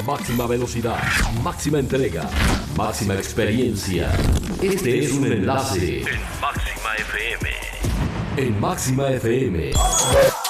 máxima velocidad, máxima entrega, máxima experiencia. Este es un enlace en Máxima FM. En Máxima FM.